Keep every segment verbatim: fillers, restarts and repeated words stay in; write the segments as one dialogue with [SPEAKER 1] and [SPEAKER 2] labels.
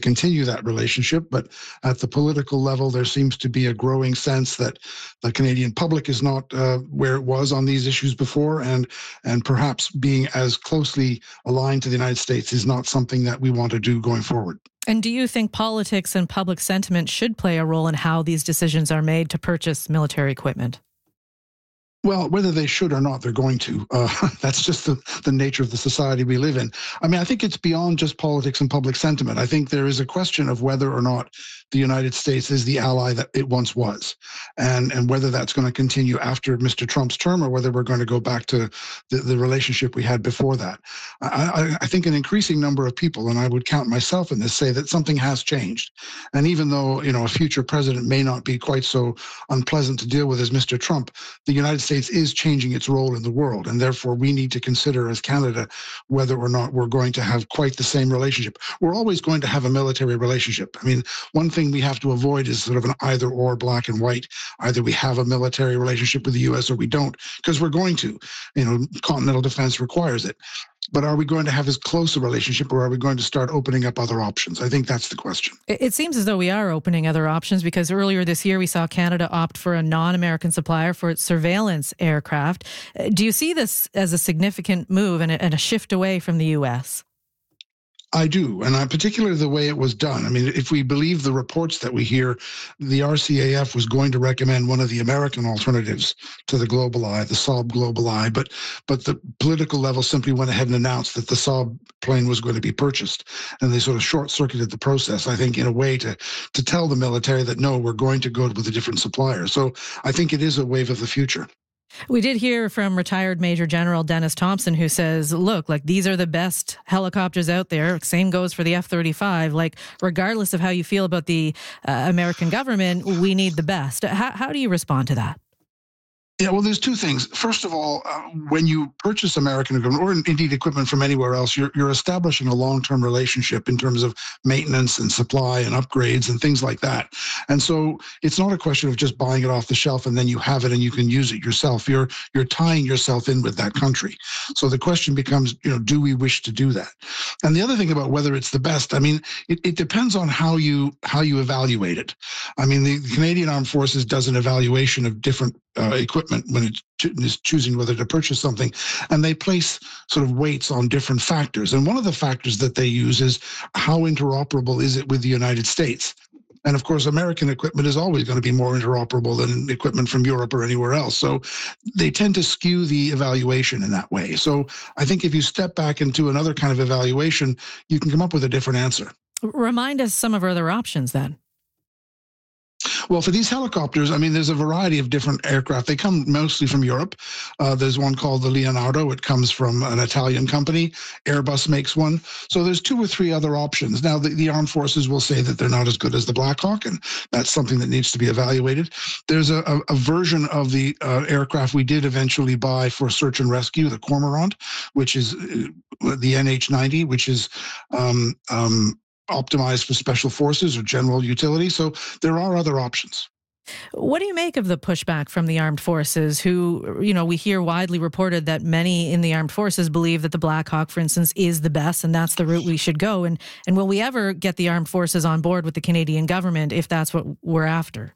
[SPEAKER 1] continue that relationship. But at the political level, there seems to be a growing sense that the Canadian public is not uh, where it was on these issues before, and and perhaps being as closely aligned to the United States is not something that we want to do going forward.
[SPEAKER 2] And do you think politics and public sentiment should play a role in how these decisions are made to purchase military equipment?
[SPEAKER 1] Well, whether they should or not, they're going to. Uh, that's just the, the nature of the society we live in. I mean, I think it's beyond just politics and public sentiment. I think there is a question of whether or not the United States is the ally that it once was, and, and whether that's going to continue after Mister Trump's term, or whether we're going to go back to the, the relationship we had before that. I, I, I think an increasing number of people, and I would count myself in this, say that something has changed. And even though, you know, a future president may not be quite so unpleasant to deal with as Mister Trump, the United States is changing its role in the world, and therefore we need to consider as Canada whether or not we're going to have quite the same relationship. We're always going to have a military relationship. I mean, one thing we have to avoid is sort of an either or, black and white. Either we have a military relationship with the U S or we don't, because we're going to. You know, continental defense requires it. But are we going to have as close a relationship, or are we going to start opening up other options? I think that's the question.
[SPEAKER 2] It seems as though we are opening other options, because earlier this year we saw Canada opt for a non-American supplier for its surveillance aircraft. Do you see this as a significant move and a, and a shift away from the U S?
[SPEAKER 1] I do, and I, particularly the way it was done. I mean, if we believe the reports that we hear, the R C A F was going to recommend one of the American alternatives to the GlobalEye, the Saab GlobalEye, but but the political level simply went ahead and announced that the Saab plane was going to be purchased, and they sort of short-circuited the process, I think, in a way to to tell the military that, no, we're going to go with a different supplier. So I think it is a wave of the future.
[SPEAKER 2] We did hear from retired Major General Dennis Thompson, who says, look, like, these are the best helicopters out there. Same goes for the F thirty-five. Like, regardless of how you feel about the uh, American government, we need the best. How, how do you respond to that?
[SPEAKER 1] Yeah, well, there's two things. First of all, uh, when you purchase American equipment, or indeed equipment from anywhere else, you're, you're establishing a long-term relationship in terms of maintenance and supply and upgrades and things like that. And so it's not a question of just buying it off the shelf and then you have it and you can use it yourself. You're you're tying yourself in with that country. So the question becomes, you know, do we wish to do that? And the other thing about whether it's the best, I mean, it, it depends on how you how you evaluate it. I mean, the, the Canadian Armed Forces does an evaluation of different uh, equipment when it is choosing whether to purchase something, and they place sort of weights on different factors. And one of the factors that they use is how interoperable is it with the United States? And of course, American equipment is always going to be more interoperable than equipment from Europe or anywhere else. So they tend to skew the evaluation in that way. So I think if you step back into another kind of evaluation, you can come up with a different answer.
[SPEAKER 2] Remind us some of our other options then.
[SPEAKER 1] Well, for these helicopters, I mean, there's a variety of different aircraft. They come mostly from Europe. Uh, there's one called the Leonardo. It comes from an Italian company. Airbus makes one. So there's two or three other options. Now, the, the armed forces will say that they're not as good as the Black Hawk, and that's something that needs to be evaluated. There's a, a, a version of the uh, aircraft we did eventually buy for search and rescue, the Cormorant, which is uh, the N H ninety, which is um, um, optimized for special forces or general utility. So there are other options.
[SPEAKER 2] What do you make of the pushback from the armed forces who, you know, we hear widely reported that many in the armed forces believe that the Black Hawk, for instance, is the best and that's the route we should go? And, and will we ever get the armed forces on board with the Canadian government if that's what we're after?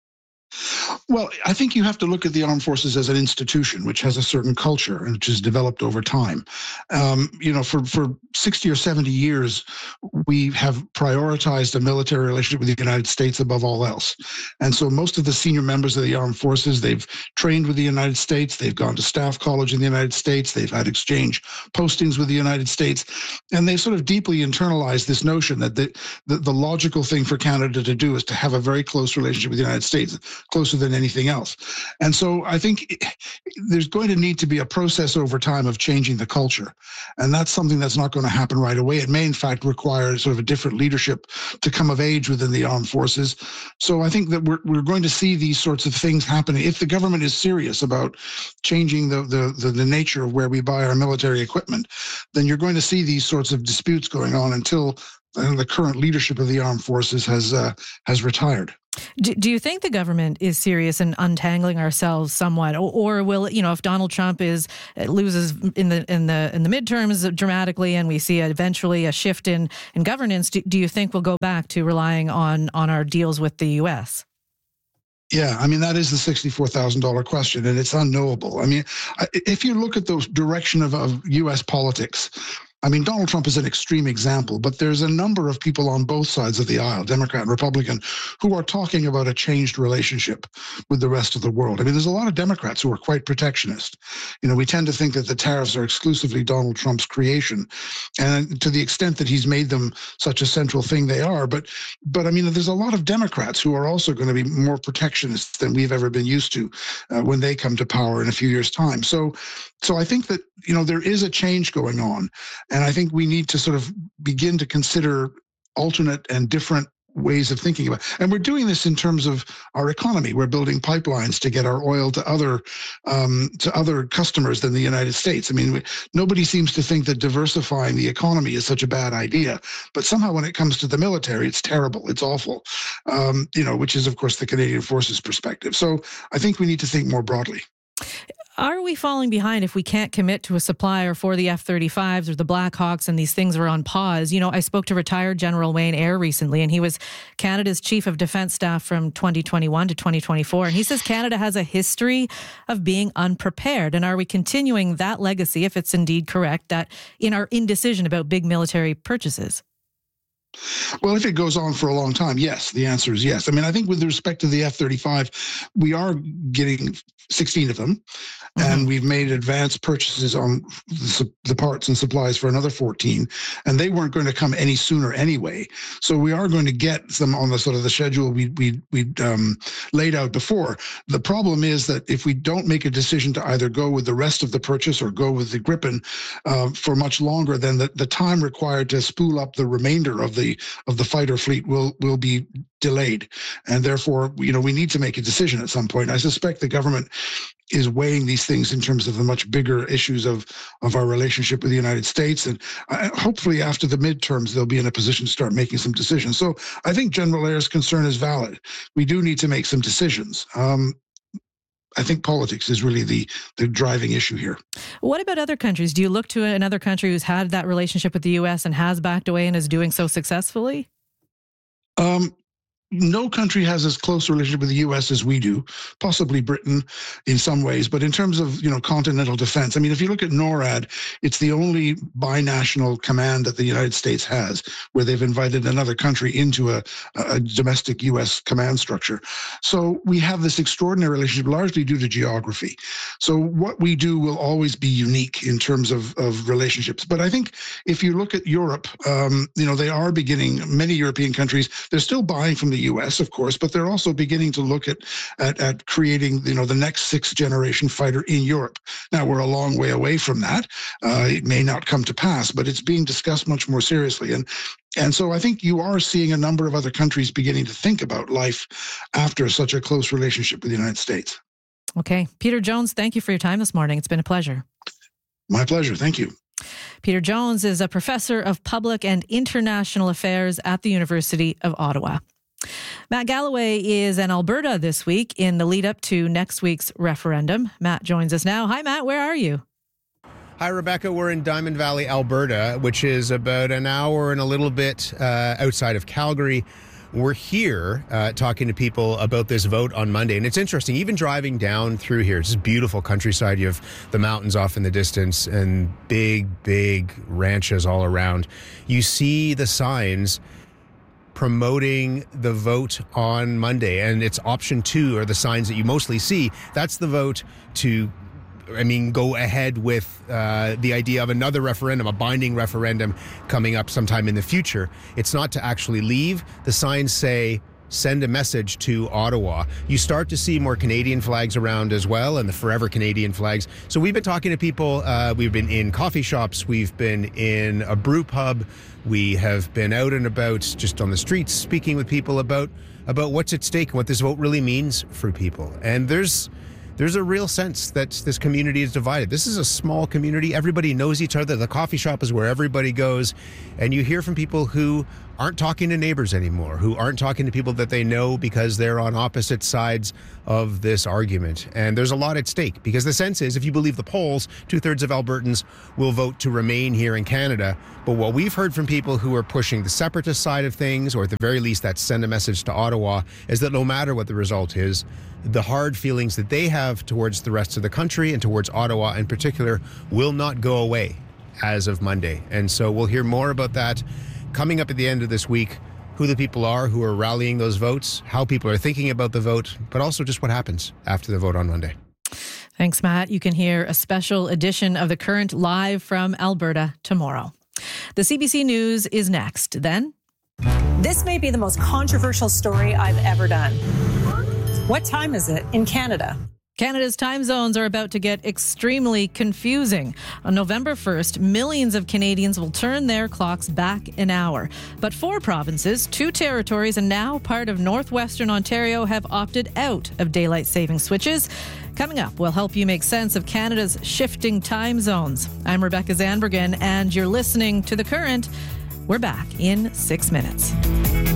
[SPEAKER 1] Well, I think you have to look at the armed forces as an institution, which has a certain culture and which has developed over time. Um, you know, for, for sixty or seventy years, we have prioritized a military relationship with the United States above all else. And so most of the senior members of the armed forces, they've trained with the United States, they've gone to staff college in the United States, they've had exchange postings with the United States, and they've sort of deeply internalized this notion that the, the, the logical thing for Canada to do is to have a very close relationship with the United States, closer than anything else. And so I think there's going to need to be a process over time of changing the culture. And that's something that's not going to happen right away. It may, in fact, require sort of a different leadership to come of age within the armed forces. So I think that we're, we're going to see these sorts of things happening. If the government is serious about changing the, the, the, the nature of where we buy our military equipment, then you're going to see these sorts of disputes going on until uh, the current leadership of the armed forces has uh, has retired.
[SPEAKER 2] Do, do you think the government is serious in untangling ourselves somewhat, or, or will, you know, if Donald Trump is loses in the in the in the midterms dramatically, and we see eventually a shift in in governance, do, do you think we'll go back to relying on on our deals with the U S?
[SPEAKER 1] Yeah, I mean, that is the sixty-four thousand dollars question, and it's unknowable. I mean, if you look at the direction of, of U S politics, I mean, Donald Trump is an extreme example, but there's a number of people on both sides of the aisle, Democrat and Republican, who are talking about a changed relationship with the rest of the world. I mean, there's a lot of Democrats who are quite protectionist. You know, we tend to think that the tariffs are exclusively Donald Trump's creation, and to the extent that he's made them such a central thing, they are. But, but I mean, there's a lot of Democrats who are also going to be more protectionist than we've ever been used to uh, when they come to power in a few years' time. So, so I think that, you know, there is a change going on. And I think we need to sort of begin to consider alternate and different ways of thinking about it. And we're doing this in terms of our economy. We're building pipelines to get our oil to other um, to other customers than the United States. I mean, we, nobody seems to think that diversifying the economy is such a bad idea. But somehow when it comes to the military, it's terrible. It's awful, um, you know, which is, of course, the Canadian Forces perspective. So I think we need to think more broadly.
[SPEAKER 2] Are we falling behind if we can't commit to a supplier for the F thirty-fives or the Black Hawks and these things are on pause? You know, I spoke to retired General Wayne Eyre recently, and he was Canada's Chief of Defence Staff from twenty twenty-one to twenty twenty-four. And he says Canada has a history of being unprepared. And are we continuing that legacy, if it's indeed correct, that in our indecision about big military purchases?
[SPEAKER 1] Well, if it goes on for a long time, yes, the answer is yes. I mean, I think with respect to the F thirty-five, we are getting sixteen of them, mm-hmm. and we've made advanced purchases on the, the parts and supplies for another fourteen, and they weren't going to come any sooner anyway. So we are going to get them on the sort of the schedule we we we um, laid out before. The problem is that if we don't make a decision to either go with the rest of the purchase or go with the Gripen uh, for much longer, then the, the time required to spool up the remainder of the of the fighter fleet will will be delayed, and therefore, you know, we need to make a decision at some point. I suspect the government is weighing these things in terms of the much bigger issues of of our relationship with the United States, and uh, hopefully after the midterms they'll be in a position to start making some decisions. So I think General Eyre's concern is valid. We do need to make some decisions. Um, I think politics is really the the driving issue here.
[SPEAKER 2] What about other countries? Do you look to another country who's had that relationship with the U S and has backed away and is doing so successfully?
[SPEAKER 1] Um, no country has as close a relationship with the U S as we do, possibly Britain in some ways. But in terms of, you know, continental defense, I mean, if you look at NORAD, it's the only binational command that the United States has where they've invited another country into a, a domestic U S command structure. So we have this extraordinary relationship largely due to geography. So what we do will always be unique in terms of, of relationships. But I think if you look at Europe, um, you know, they are beginning, many European countries, they're still buying from the U S, of course, but they're also beginning to look at, at at creating, you know, the next sixth generation fighter in Europe. Now, we're a long way away from that. Uh, it may not come to pass, but it's being discussed much more seriously. And and so I think you are seeing a number of other countries beginning to think about life after such a close relationship with the United States.
[SPEAKER 2] Okay. Peter Jones, thank you for your time this morning. It's been a pleasure.
[SPEAKER 1] My pleasure. Thank you.
[SPEAKER 2] Peter Jones is a professor of public and international affairs at the University of Ottawa. Matt Galloway is in Alberta this week in the lead up to next week's referendum. Matt joins us now. Hi, Matt. Where are you?
[SPEAKER 3] Hi, Rebecca. We're in Diamond Valley, Alberta, which is about an hour and a little bit uh, outside of Calgary. We're here uh, talking to people about this vote on Monday. And it's interesting, even driving down through here, it's just beautiful countryside. You have the mountains off in the distance and big, big ranches all around. You see the signs promoting the vote on Monday, and it's option two are the signs that you mostly see. That's the vote to, I mean, go ahead with uh, the idea of another referendum, a binding referendum coming up sometime in the future. It's not to actually leave. The signs say, send a message to Ottawa. You start to see more Canadian flags around as well, and the Forever Canadian flags. So we've been talking to people. Uh, we've been in coffee shops. We've been in a brew pub. We have been out and about just on the streets speaking with people about about what's at stake and what this vote really means for people. And there's there's a real sense that this community is divided. This is a small community. Everybody knows each other. The coffee shop is where everybody goes. And you hear from people who aren't talking to neighbors anymore, who aren't talking to people that they know because they're on opposite sides of this argument. And there's a lot at stake, because the sense is, if you believe the polls, two-thirds of Albertans will vote to remain here in Canada. But what we've heard from people who are pushing the separatist side of things, or at the very least that send a message to Ottawa, is that no matter what the result is, the hard feelings that they have towards the rest of the country and towards Ottawa in particular will not go away as of Monday. And so we'll hear more about that coming up at the end of this week, who the people are who are rallying those votes, how people are thinking about the vote, but also just what happens after the vote on Monday.
[SPEAKER 2] Thanks, Matt. You can hear a special edition of The Current live from Alberta tomorrow. The C B C News is next. Then,
[SPEAKER 4] this may be the most controversial story I've ever done. What time is it in Canada?
[SPEAKER 2] Canada's time zones are about to get extremely confusing. On November first, millions of Canadians will turn their clocks back an hour. But four provinces, two territories, and now part of northwestern Ontario have opted out of daylight saving switches. Coming up, we'll help you make sense of Canada's shifting time zones. I'm Rebecca Zandbergen, and you're listening to The Current. We're back in six minutes.